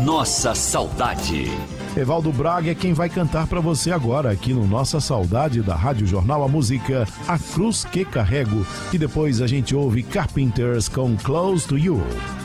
Nossa Saudade. Evaldo Braga é quem vai cantar para você agora aqui no Nossa Saudade da Rádio Jornal, a música A Cruz que Carrego. E depois a gente ouve Carpenters com Close to You.